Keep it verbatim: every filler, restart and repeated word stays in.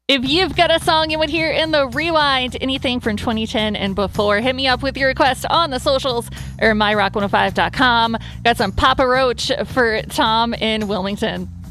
If you've got a song you would hear in the rewind, anything from twenty ten and before, hit me up with your request on the socials or my rock one oh five dot com. Got some Papa Roach for Tom in Wilmington.